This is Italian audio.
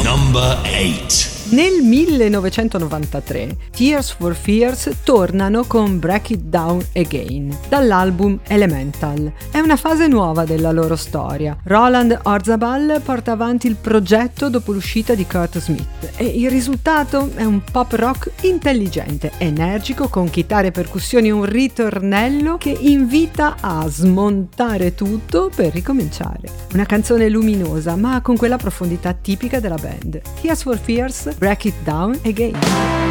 Number 8. Nel 1993 Tears for Fears tornano con Break It Down Again dall'album Elemental. È una fase nuova della loro storia. Roland Orzabal porta avanti il progetto dopo l'uscita di Kurt Smith e il risultato è un pop rock intelligente, energico, con chitarre e percussioni e un ritornello che invita a smontare tutto per ricominciare. Una canzone luminosa ma con quella profondità tipica della band. Tears for Fears, Break It Down Again.